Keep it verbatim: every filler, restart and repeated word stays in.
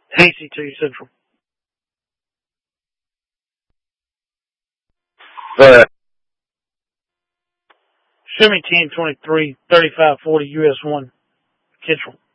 Hasty to you, Central. But Show me ten twenty-three, thirty-five forty, U S one, Kittrell.